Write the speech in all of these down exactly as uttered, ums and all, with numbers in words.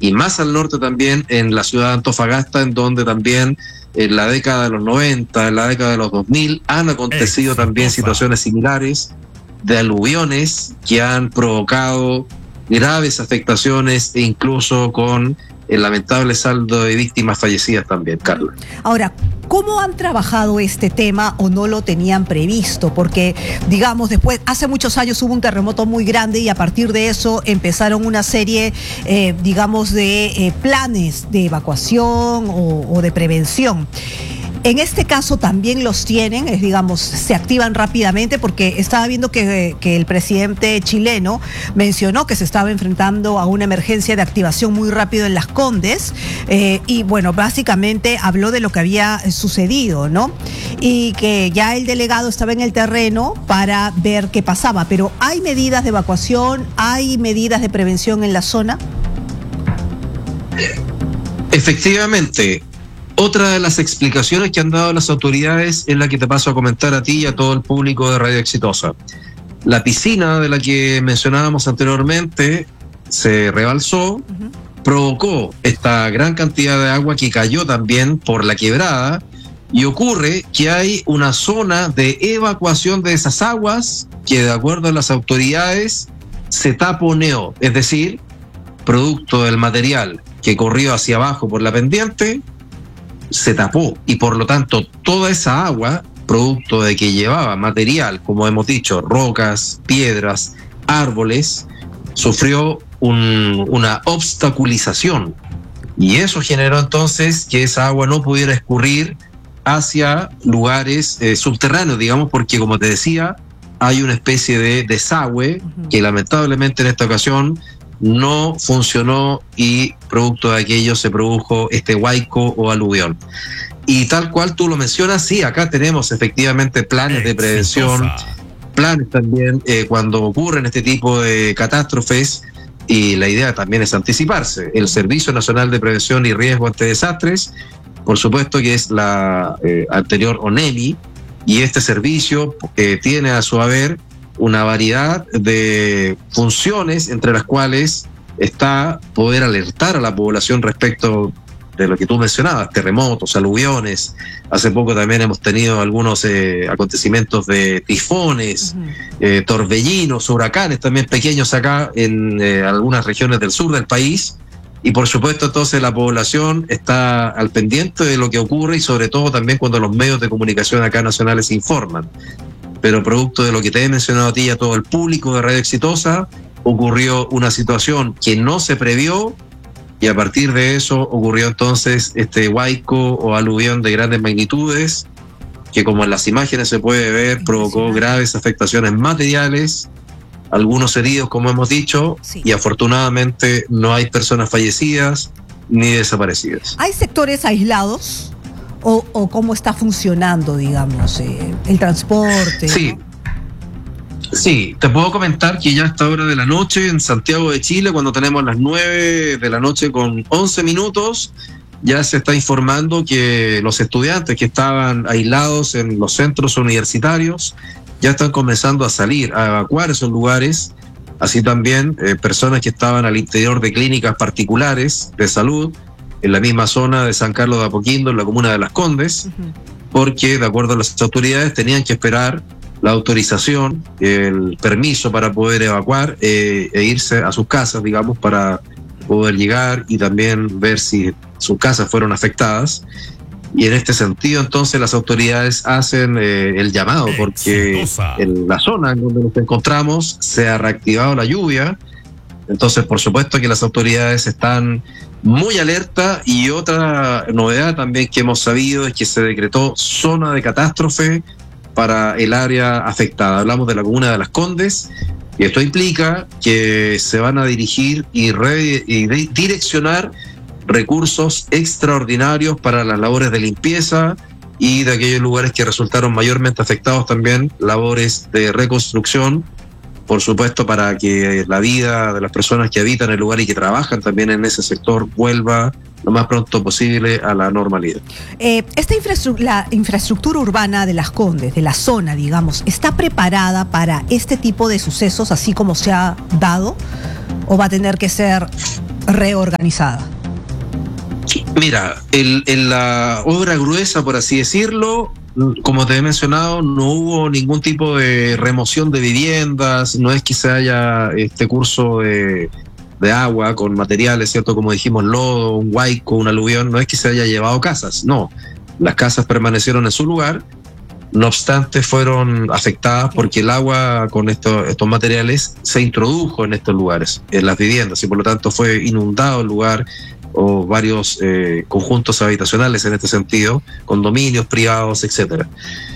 y más al norte también en la ciudad de Antofagasta, en donde también en la década de los noventa, en la década de los dos mil, han acontecido Exitosa. también situaciones similares de aluviones que han provocado graves afectaciones e incluso con el lamentable saldo de víctimas fallecidas también, Carla. Ahora, ¿cómo han trabajado este tema o no lo tenían previsto? Porque, digamos, después, hace muchos años hubo un terremoto muy grande y a partir de eso empezaron una serie, eh, digamos, de eh, planes de evacuación o, o de prevención. En este caso también los tienen, es, digamos, se activan rápidamente, porque estaba viendo que, que el presidente chileno mencionó que se estaba enfrentando a una emergencia de activación muy rápido en Las Condes, eh, y bueno, básicamente habló de lo que había sucedido, ¿no? Y que ya el delegado estaba en el terreno para ver qué pasaba, pero ¿hay medidas de evacuación, hay medidas de prevención en la zona? Efectivamente. Otra de las explicaciones que han dado las autoridades es la que te paso a comentar a ti y a todo el público de Radio Exitosa. La piscina de la que mencionábamos anteriormente se rebalsó, uh-huh. provocó esta gran cantidad de agua que cayó también por la quebrada, y ocurre que hay una zona de evacuación de esas aguas que, de acuerdo a las autoridades, se taponeó, es decir, producto del material que corrió hacia abajo por la pendiente, se tapó, y por lo tanto toda esa agua, producto de que llevaba material, como hemos dicho, rocas, piedras, árboles, sufrió un, una obstaculización, y eso generó entonces que esa agua no pudiera escurrir hacia lugares eh, subterráneos, digamos, porque, como te decía, hay una especie de desagüe uh-huh. que lamentablemente en esta ocasión no funcionó, y producto de aquello se produjo este huaico o aluvión. Y tal cual tú lo mencionas, sí, acá tenemos efectivamente planes de prevención, planes también eh, cuando ocurren este tipo de catástrofes, y la idea también es anticiparse. El Servicio Nacional de Prevención y Riesgo ante Desastres, por supuesto que es la eh, anterior ONEMI, y este servicio eh, tiene a su haber una variedad de funciones, entre las cuales está poder alertar a la población respecto de lo que tú mencionabas, terremotos, aluviones. Hace poco también hemos tenido algunos eh, acontecimientos de tifones, uh-huh. eh, torbellinos, huracanes también pequeños acá en eh, algunas regiones del sur del país, y por supuesto entonces la población está al pendiente de lo que ocurre, y sobre todo también cuando los medios de comunicación acá nacionales informan. Pero producto de lo que te he mencionado a ti y a todo el público de Radio Exitosa, ocurrió una situación que no se previó, y a partir de eso ocurrió entonces este huaico o aluvión de grandes magnitudes, que, como en las imágenes se puede ver, provocó graves afectaciones materiales, algunos heridos, como hemos dicho, sí. y afortunadamente no hay personas fallecidas ni desaparecidas. ¿Hay sectores aislados? O, o cómo está funcionando, digamos, eh, el transporte. Sí, ¿no? Sí, te puedo comentar que ya a esta hora de la noche en Santiago de Chile, cuando tenemos las nueve de la noche con once minutos, ya se está informando que los estudiantes que estaban aislados en los centros universitarios ya están comenzando a salir, a evacuar esos lugares. Así también eh, personas que estaban al interior de clínicas particulares de salud, en la misma zona de San Carlos de Apoquindo, en la comuna de Las Condes, uh-huh. porque, de acuerdo a las autoridades, tenían que esperar la autorización, el permiso para poder evacuar eh, e irse a sus casas, digamos, para poder llegar y también ver si sus casas fueron afectadas. Y en este sentido, entonces, las autoridades hacen eh, el llamado, porque Exitosa. En la zona en donde nos encontramos se ha reactivado la lluvia. Entonces, por supuesto que las autoridades están muy alerta, y otra novedad también que hemos sabido es que se decretó zona de catástrofe para el área afectada. Hablamos de la comuna de Las Condes, y esto implica que se van a dirigir y, re, y direccionar recursos extraordinarios para las labores de limpieza, y de aquellos lugares que resultaron mayormente afectados también labores de reconstrucción, por supuesto, para que la vida de las personas que habitan el lugar y que trabajan también en ese sector vuelva lo más pronto posible a la normalidad. Eh, esta infraestructura, la infraestructura urbana de Las Condes, de la zona, digamos, ¿está preparada para este tipo de sucesos, así como se ha dado? o va a tener que ser reorganizada? Mira, el, en la obra gruesa, por así decirlo, como te he mencionado, no hubo ningún tipo de remoción de viviendas, no es que se haya este curso de, de agua con materiales, ¿cierto? Como dijimos, lodo, un huaico, un aluvión, no es que se haya llevado casas, no. Las casas permanecieron en su lugar, no obstante fueron afectadas porque el agua con estos, estos materiales se introdujo en estos lugares, en las viviendas, y por lo tanto fue inundado el lugar, o varios eh, conjuntos habitacionales en este sentido, condominios privados, etcétera.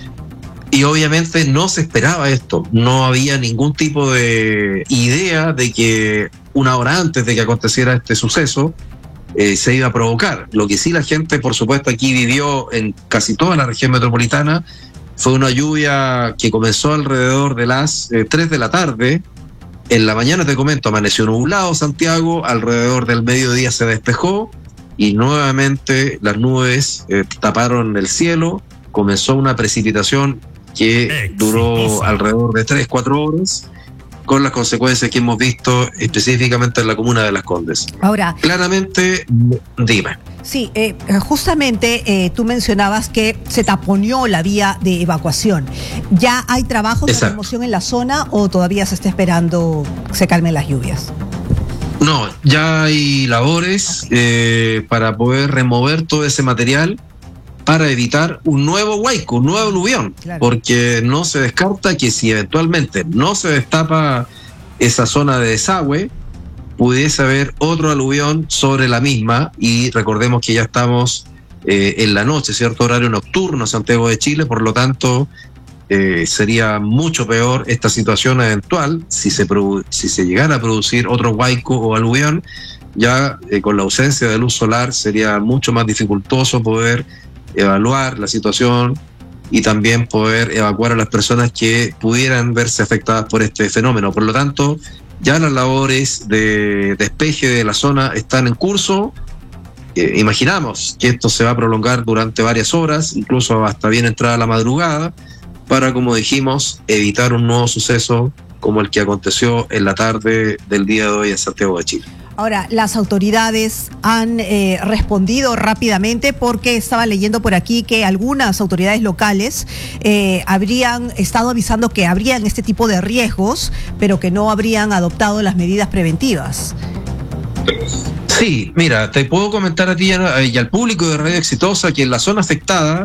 Y obviamente no se esperaba esto, no había ningún tipo de idea de que una hora antes de que aconteciera este suceso eh, se iba a provocar. Lo que sí la gente, por supuesto, aquí vivió en casi toda la región metropolitana fue una lluvia que comenzó alrededor de las eh, tres de la tarde. En la mañana, te comento, amaneció nublado Santiago, alrededor del mediodía se despejó y nuevamente las nubes eh, taparon el cielo, comenzó una precipitación que duró alrededor de tres, cuatro horas, con las consecuencias que hemos visto específicamente en la comuna de Las Condes. Ahora, claramente, dime. Sí, eh, justamente eh, tú mencionabas que se taponeó la vía de evacuación. ¿Ya hay trabajos de remoción en la zona o todavía se está esperando que se calmen las lluvias? No, ya hay labores okay. eh, para poder remover todo ese material para evitar un nuevo huaico, un nuevo aluvión, claro. Porque no se descarta que si eventualmente no se destapa esa zona de desagüe, pudiese haber otro aluvión sobre la misma, y recordemos que ya estamos eh, en la noche, cierto horario nocturno, Santiago de Chile, por lo tanto eh, sería mucho peor esta situación eventual si se, produ- si se llegara a producir otro huaico o aluvión. Ya eh, con la ausencia de luz solar sería mucho más dificultoso poder evaluar la situación y también poder evacuar a las personas que pudieran verse afectadas por este fenómeno. Por lo tanto, ya las labores de despeje de la zona están en curso. Eh, imaginamos que esto se va a prolongar durante varias horas, incluso hasta bien entrada la madrugada, para, como dijimos, evitar un nuevo suceso como el que aconteció en la tarde del día de hoy en Santiago de Chile. Ahora, las autoridades han eh, respondido rápidamente, porque estaba leyendo por aquí que algunas autoridades locales eh, habrían estado avisando que habrían este tipo de riesgos, pero que no habrían adoptado las medidas preventivas. Sí, mira, te puedo comentar a ti y al público de Radio Exitosa que en la zona afectada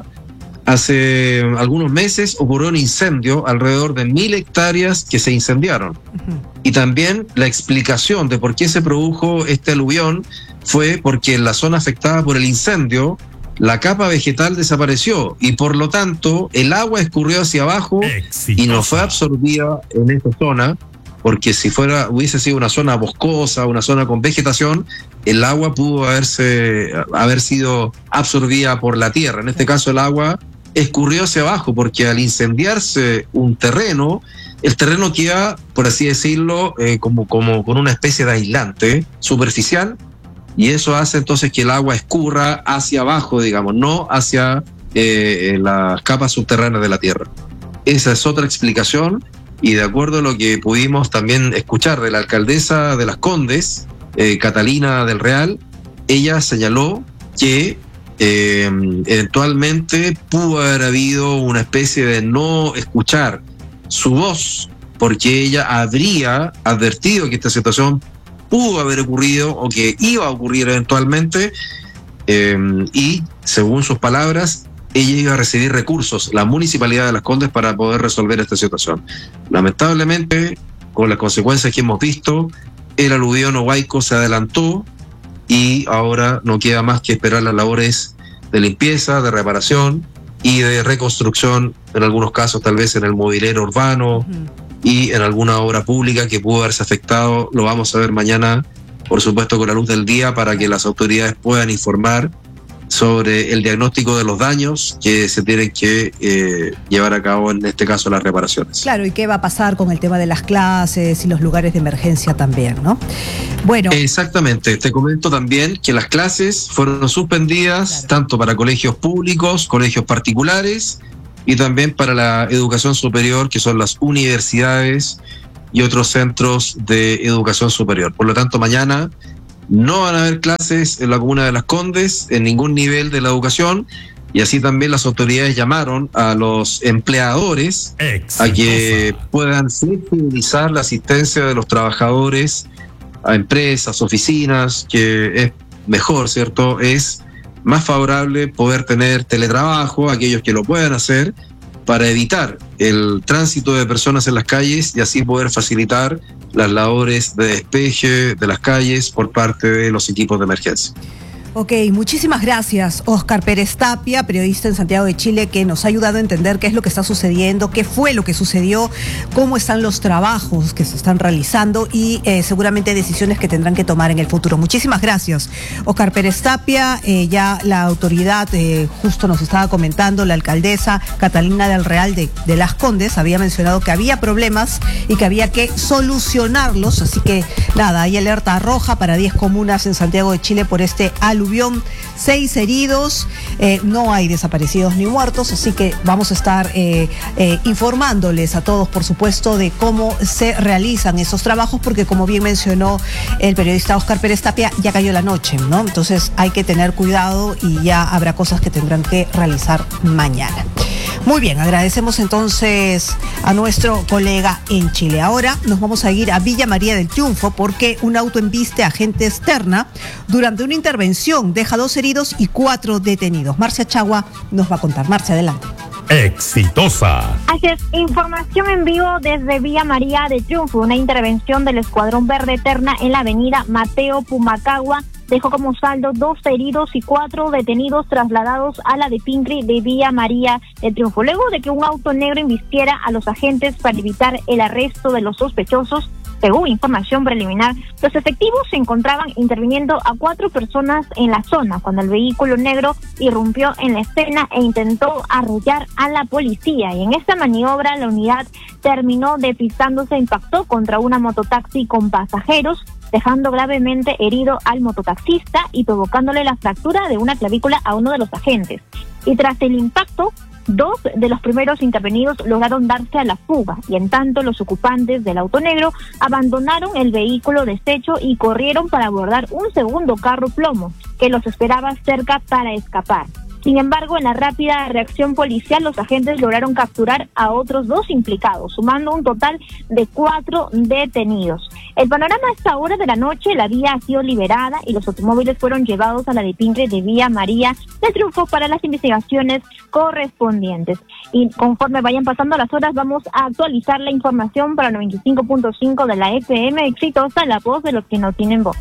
hace algunos meses ocurrió un incendio, alrededor de mil hectáreas que se incendiaron. Uh-huh. Y también la explicación de por qué se produjo este aluvión fue porque en la zona afectada por el incendio la capa vegetal desapareció y por lo tanto el agua escurrió hacia abajo Exitosa. Y no fue absorbida en esta zona, porque si fuera hubiese sido una zona boscosa, una zona con vegetación, el agua pudo haberse haber sido absorbida por la tierra. En este caso el agua escurrió hacia abajo, porque al incendiarse un terreno, el terreno queda, por así decirlo, eh, como, como con una especie de aislante superficial, y eso hace entonces que el agua escurra hacia abajo, digamos, no hacia eh, las capas subterráneas de la tierra. Esa es otra explicación, y de acuerdo a lo que pudimos también escuchar de la alcaldesa de Las Condes, eh, Catalina del Real, ella señaló que Eh, eventualmente pudo haber habido una especie de no escuchar su voz, porque ella habría advertido que esta situación pudo haber ocurrido o que iba a ocurrir eventualmente, eh, y según sus palabras, ella iba a recibir recursos, la Municipalidad de Las Condes, para poder resolver esta situación. Lamentablemente, con las consecuencias que hemos visto, el aluvión o huaico se adelantó, y ahora no queda más que esperar las labores de limpieza, de reparación y de reconstrucción, en algunos casos tal vez en el mobiliario urbano, uh-huh. y en alguna obra pública que pudo haberse afectado. Lo vamos a ver mañana, por supuesto, con la luz del día, para que las autoridades puedan informar sobre el diagnóstico de los daños que se tienen que eh, llevar a cabo, en este caso las reparaciones. Claro, y qué va a pasar con el tema de las clases y los lugares de emergencia también, ¿no? Bueno. Exactamente, te comento también que las clases fueron suspendidas, claro, tanto para colegios públicos, colegios particulares, y también para la educación superior, que son las universidades y otros centros de educación superior. Por lo tanto, mañana no van a haber clases en la comuna de Las Condes, en ningún nivel de la educación, y así también las autoridades llamaron a los empleadores Exitosa. a que puedan flexibilizar la asistencia de los trabajadores a empresas, oficinas, que es mejor, ¿cierto? Es más favorable poder tener teletrabajo, aquellos que lo puedan hacer, para evitar el tránsito de personas en las calles y así poder facilitar las labores de despeje de las calles por parte de los equipos de emergencia. Ok, muchísimas gracias, Óscar Pérez Tapia, periodista en Santiago de Chile, que nos ha ayudado a entender qué es lo que está sucediendo, qué fue lo que sucedió, cómo están los trabajos que se están realizando y eh, seguramente decisiones que tendrán que tomar en el futuro. Muchísimas gracias, Óscar Pérez Tapia. Eh, ya la autoridad, eh, justo nos estaba comentando, la alcaldesa Catalina del Real de, de Las Condes había mencionado que había problemas y que había que solucionarlos, así que nada, hay alerta roja para diez comunas en Santiago de Chile por este aluvión. Seis heridos, eh, no hay desaparecidos ni muertos, así que vamos a estar eh, eh, informándoles a todos, por supuesto, de cómo se realizan esos trabajos, porque como bien mencionó el periodista Óscar Pérez Tapia, ya cayó la noche, ¿no? Entonces hay que tener cuidado y ya habrá cosas que tendrán que realizar mañana. Muy bien, agradecemos entonces a nuestro colega en Chile. Ahora nos vamos a ir a Villa María del Triunfo porque un auto embiste a gente externa durante una intervención deja dos heridos y cuatro detenidos. Marcia Chagua nos va a contar. Marcia, adelante. Exitosa. Así es, información en vivo desde Villa María del Triunfo. Una intervención del Escuadrón Verde Eterna en la avenida Mateo Pumacagua dejó como saldo dos heridos y cuatro detenidos trasladados a la de Pincri de Villa María del Triunfo. Luego de que un auto negro embistiera a los agentes para evitar el arresto de los sospechosos, según información preliminar, los efectivos se encontraban interviniendo a cuatro personas en la zona cuando el vehículo negro irrumpió en la escena e intentó arrollar a la policía. Y en esta maniobra la unidad terminó despistándose e impactó contra una mototaxi con pasajeros, dejando gravemente herido al mototaxista y provocándole la fractura de una clavícula a uno de los agentes. Y tras el impacto, dos de los primeros intervenidos lograron darse a la fuga y en tanto los ocupantes del auto negro abandonaron el vehículo deshecho y corrieron para abordar un segundo carro plomo que los esperaba cerca para escapar. Sin embargo, en la rápida reacción policial, los agentes lograron capturar a otros dos implicados, sumando un total de cuatro detenidos. El panorama a esta hora de la noche, la vía ha sido liberada y los automóviles fueron llevados a la de Pincre de Villa María del Triunfo para las investigaciones correspondientes. Y conforme vayan pasando las horas, vamos a actualizar la información para noventa y cinco punto cinco de la F M Exitosa, la voz de los que no tienen voz.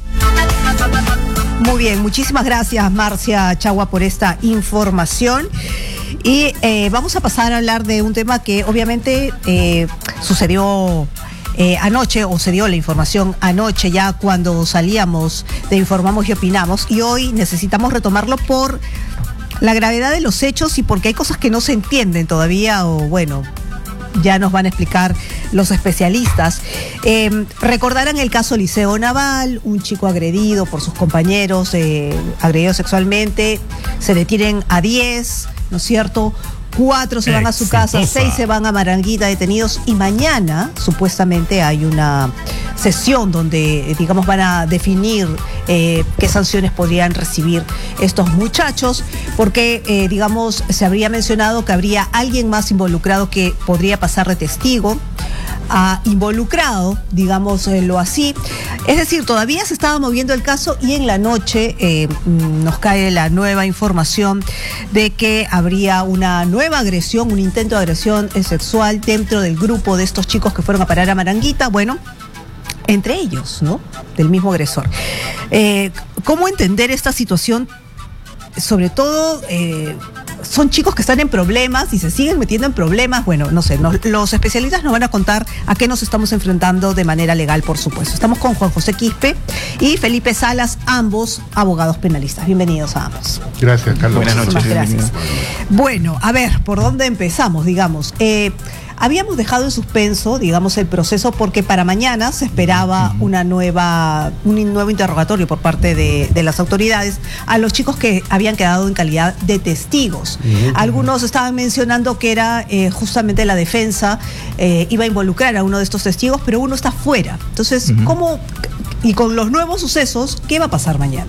Muy bien, muchísimas gracias, Marcia Chagua, por esta información. Y eh, vamos a pasar a hablar de un tema que obviamente eh, sucedió eh, anoche, o se dio la información anoche ya cuando salíamos de Informamos y Opinamos, y hoy necesitamos retomarlo por la gravedad de los hechos y porque hay cosas que no se entienden todavía, o bueno, ya nos van a explicar los especialistas. Eh, recordarán el caso Liceo Naval, un chico agredido por sus compañeros, eh, agredido sexualmente, se detienen a diez, ¿no es cierto? Cuatro se van a su casa, seis se van a Maranguita detenidos y mañana supuestamente hay una sesión donde, digamos, van a definir eh, qué sanciones podrían recibir estos muchachos, porque, eh, digamos, se habría mencionado que habría alguien más involucrado que podría pasar de testigo a involucrado, digámoslo así. Es decir, todavía se estaba moviendo el caso y en la noche eh, nos cae la nueva información de que habría una nueva agresión, un intento de agresión sexual dentro del grupo de estos chicos que fueron a parar a Maranguita, bueno, entre ellos, ¿no? Del mismo agresor. Eh, ¿Cómo entender esta situación? Sobre todo, eh, son chicos que están en problemas y se siguen metiendo en problemas. Bueno, no sé, nos, los especialistas nos van a contar a qué nos estamos enfrentando de manera legal, por supuesto. Estamos con Juan José Quispe y Felipe Salas, ambos abogados penalistas. Bienvenidos a ambos. Gracias, Carlos. Buenas noches. Gracias. Bueno, a ver, ¿por dónde empezamos, digamos? Eh, habíamos dejado en suspenso, digamos, el proceso porque para mañana se esperaba uh-huh. una nueva, un nuevo interrogatorio por parte de, de las autoridades a los chicos que habían quedado en calidad de testigos. Uh-huh. Algunos estaban mencionando que era eh, justamente la defensa eh, iba a involucrar a uno de estos testigos, pero uno está fuera. Entonces, uh-huh. ¿cómo? Y con los nuevos sucesos, ¿qué va a pasar mañana?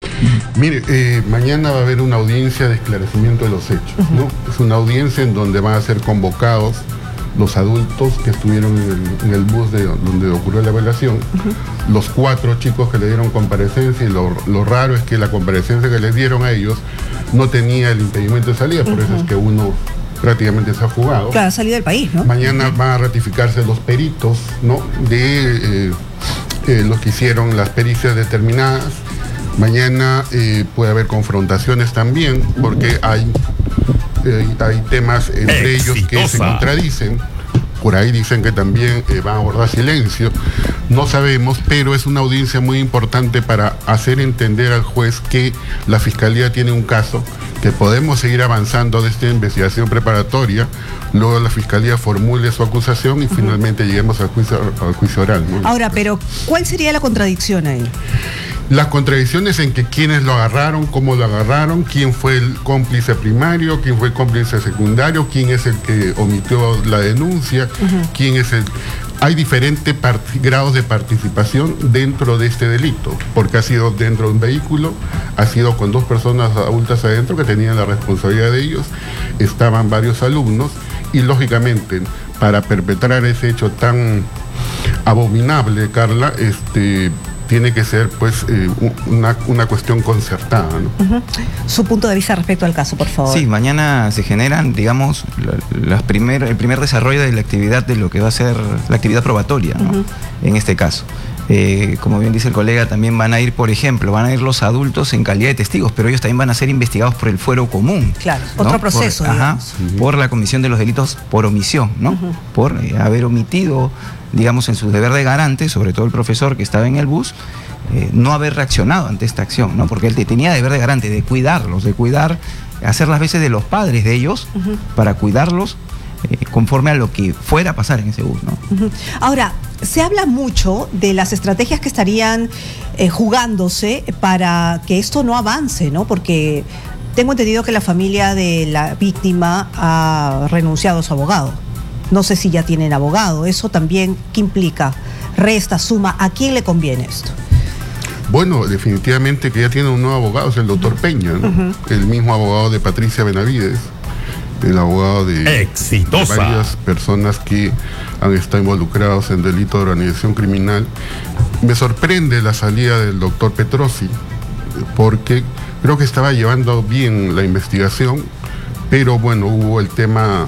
Mire, eh, mañana va a haber una audiencia de esclarecimiento de los hechos, uh-huh. ¿no? Es una audiencia en donde van a ser convocados los adultos que estuvieron en el, en el bus de donde ocurrió la violación, uh-huh. los cuatro chicos que le dieron comparecencia, y lo, lo raro es que la comparecencia que les dieron a ellos no tenía el impedimento de salida, por uh-huh. eso es que uno prácticamente se ha fugado. Claro, ha salido del país, ¿no? Mañana van a ratificarse los peritos, ¿no? De eh, eh, los que hicieron las pericias determinadas. Mañana eh, puede haber confrontaciones también, porque hay, eh, hay temas entre Exitosa. ellos que se contradicen. Por ahí dicen que también eh, van a abordar silencio. No sabemos, pero es una audiencia muy importante para hacer entender al juez que la Fiscalía tiene un caso, que podemos seguir avanzando de esta investigación preparatoria, luego la Fiscalía formule su acusación y uh-huh. finalmente lleguemos al juicio, al juicio oral, ¿no? Ahora, pero ¿cuál sería la contradicción ahí? Las contradicciones en que quiénes lo agarraron, cómo lo agarraron, quién fue el cómplice primario, quién fue el cómplice secundario, quién es el que omitió la denuncia, uh-huh. quién es el... Hay diferentes grados de participación dentro de este delito, porque ha sido dentro de un vehículo, ha sido con dos personas adultas adentro que tenían la responsabilidad de ellos, estaban varios alumnos, y lógicamente para perpetrar ese hecho tan abominable, Carla, este... tiene que ser pues eh, una, una cuestión concertada, ¿no? Uh-huh. Su punto de vista respecto al caso, por favor. Sí, mañana se generan, digamos, las primer, el primer desarrollo de la actividad de lo que va a ser la actividad probatoria, ¿no? Uh-huh. En este caso. Eh, como bien dice el colega, también van a ir, por ejemplo, van a ir los adultos en calidad de testigos, pero ellos también van a ser investigados por el fuero común. Claro, ¿no? otro proceso. Por, ajá, uh-huh. por la comisión de los delitos por omisión, ¿no? Uh-huh. Por eh, haber omitido, digamos, en su deber de garante, sobre todo el profesor que estaba en el bus, eh, no haber reaccionado ante esta acción, ¿no? Porque él tenía deber de garante de cuidarlos, de cuidar, hacer las veces de los padres de ellos, uh-huh. para cuidarlos eh, conforme a lo que fuera a pasar en ese bus, ¿no? Uh-huh. Ahora, se habla mucho de las estrategias que estarían eh, jugándose para que esto no avance, ¿no? Porque tengo entendido que la familia de la víctima ha renunciado a su abogado. No sé si ya tienen abogado. Eso también, ¿qué implica? Resta, suma, ¿a quién le conviene esto? Bueno, definitivamente que ya tiene un nuevo abogado, es el doctor Peña, ¿no? Uh-huh. El mismo abogado de Patricia Benavides, el abogado de, Exitosa. de varias personas que han estado involucrados en delito de organización criminal. Me sorprende la salida del doctor Petrosi, porque creo que estaba llevando bien la investigación, pero bueno, hubo el tema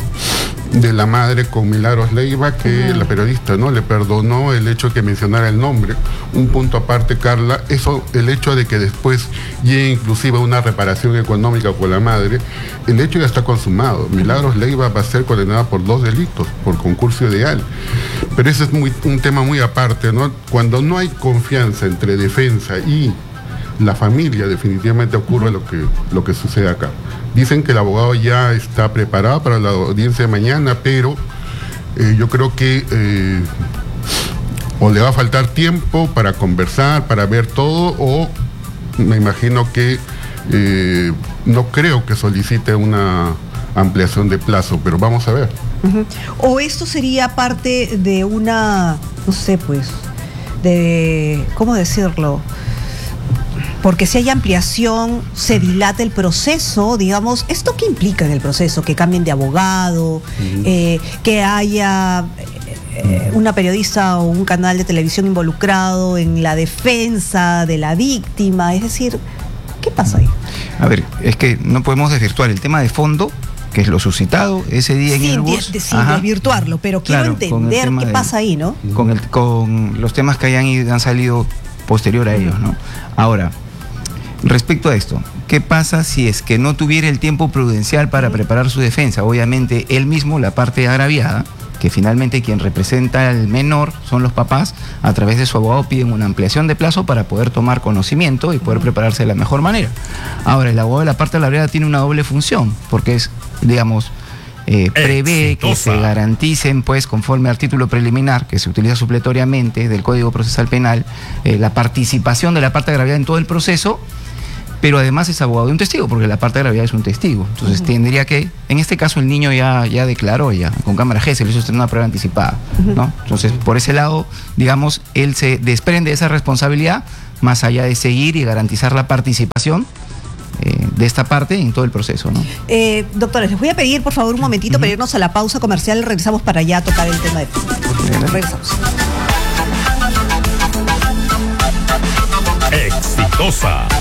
de la madre con Milagros Leiva, que uh-huh. la periodista no le perdonó el hecho de que mencionara el nombre. Un punto aparte, Carla, eso, el hecho de que después llegue inclusive una reparación económica con la madre, el hecho ya está consumado. Milagros Leiva va a ser condenada por dos delitos, por concurso ideal. Pero ese es muy, un tema muy aparte, ¿no? Cuando no hay confianza entre defensa y la familia, definitivamente ocurre lo que, lo que sucede acá. Dicen que el abogado ya está preparado para la audiencia de mañana, pero eh, yo creo que eh, o le va a faltar tiempo para conversar, para ver todo, o me imagino que eh, no creo que solicite una ampliación de plazo, pero vamos a ver. Uh-huh. O esto sería parte de una, no sé, pues, de, ¿cómo decirlo? Porque si hay ampliación, se dilata el proceso, digamos. ¿Esto qué implica en el proceso? Que cambien de abogado, uh-huh. eh, que haya eh, una periodista o un canal de televisión involucrado en la defensa de la víctima. Es decir, ¿qué pasa ahí? A ver, es que no podemos desvirtuar el tema de fondo, que es lo suscitado ese día sin en el bus. De, de, sin Ajá. desvirtuarlo, pero quiero claro, entender qué de, pasa ahí, ¿no? Con, el, con los temas que hayan han salido posterior a uh-huh. ellos, ¿no? Ahora, respecto a esto, ¿qué pasa si es que no tuviera el tiempo prudencial para preparar su defensa? Obviamente, él mismo, la parte agraviada, que finalmente quien representa al menor son los papás, a través de su abogado piden una ampliación de plazo para poder tomar conocimiento y poder prepararse de la mejor manera. Ahora, el abogado de la parte agraviada tiene una doble función, porque es, digamos, eh, prevé que Exitosa. se garanticen, pues, conforme al título preliminar, que se utiliza supletoriamente del Código Procesal Penal, eh, la participación de la parte de gravedad en todo el proceso, pero además es abogado de un testigo, porque la parte de gravedad es un testigo. Entonces uh-huh. tendría que, en este caso el niño ya, ya declaró, ya con cámara G, se le hizo usted una prueba anticipada, uh-huh. ¿no? Entonces, por ese lado, digamos, él se desprende de esa responsabilidad, más allá de seguir y garantizar la participación eh, de esta parte en todo el proceso, ¿no? Eh, doctores, les voy a pedir, por favor, un momentito uh-huh. para irnos a la pausa comercial. Regresamos para ya tocar el tema de... Regresamos. Exitosa.